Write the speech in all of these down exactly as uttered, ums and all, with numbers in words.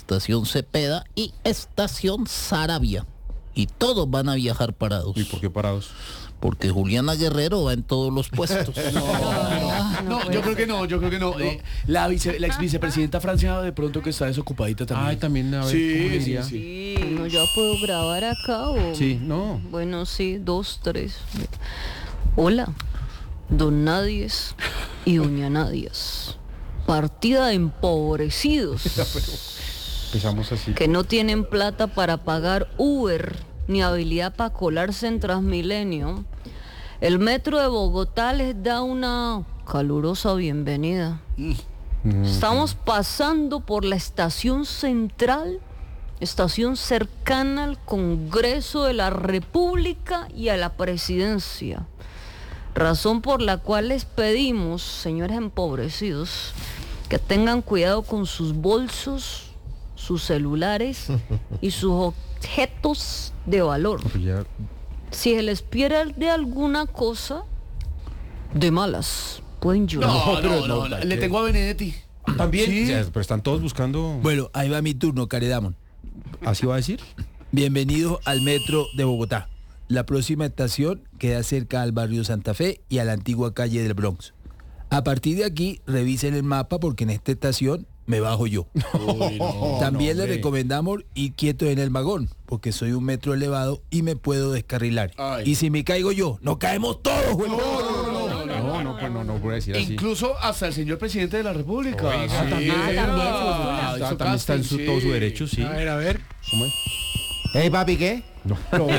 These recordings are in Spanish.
Estación Cepeda y Estación Saravia. Y todos van a viajar parados. ¿Y por qué parados? Porque Juliana Guerrero va en todos los puestos. No, no, no, yo creo que no, yo creo que no. Eh, la, vice, la ex vicepresidenta Francia de pronto que está desocupadita también. Ay, también, a ver, sí, ¿cómo le sí, diría? sí. Bueno, ¿ya puedo grabar acá o...? Sí, no. Bueno, sí, dos, tres. Hola, don Nadies y doña Nadies. Partida de empobrecidos Empezamos así. que no tienen plata para pagar Uber ni habilidad para colarse en Transmilenio. El metro de Bogotá les da una calurosa bienvenida. Estamos pasando por la estación central, estación cercana al Congreso de la República y a la Presidencia. Razón por la cual les pedimos, señores empobrecidos, que tengan cuidado con sus bolsos, sus celulares y sus objetos de valor. Ya. Si se les pierde alguna cosa, de malas, pueden llorar. No, no, no, no, le tengo a Benedetti. También. Sí. O sea, pero están todos buscando. Bueno, ahí va mi turno, Caredamon. ¿Así va a decir? Bienvenidos al metro de Bogotá. La próxima estación queda cerca al barrio Santa Fe y a la antigua calle del Bronx. A partir de aquí, revisen el mapa porque en esta estación me bajo yo. Uy, no. También no, les hombre. recomendamos ir quietos en el vagón, porque soy un metro elevado y me puedo descarrilar. Ay. Y si me caigo yo, nos caemos todos, güey. No, no, pues no, no voy a decir así. Incluso hasta el señor presidente de la República. Oiga, Sí. también. Ah, también, Ah, Está- hizo también está en su, casting, todo su sí. derecho, sí. A ver, a ver. ¿Cómo es? Hey, papi, ¿qué? No.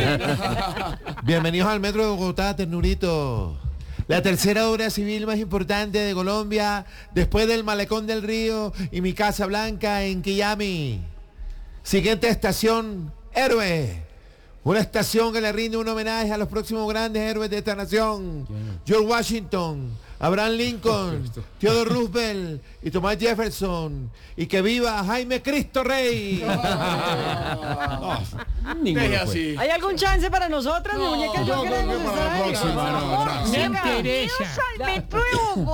Bienvenidos al Metro de Bogotá, ternurito. La tercera obra civil más importante de Colombia, después del Malecón del Río y mi Casa Blanca en Quillami. Siguiente estación, Héroe. Una estación que le rinde un homenaje a los próximos grandes héroes de esta nación. George Washington, Abraham Lincoln, Theodore Roosevelt y Thomas Jefferson. Y que viva Jaime Cristo Rey. Ninguno Deje fue. así. ¿Hay algún chance para nosotras, mi muñeca? Yo yo creo queremos que para la estar ahí. próxima, no, Por favor, gracias. venga. Interesa. Al metro de Bogotá.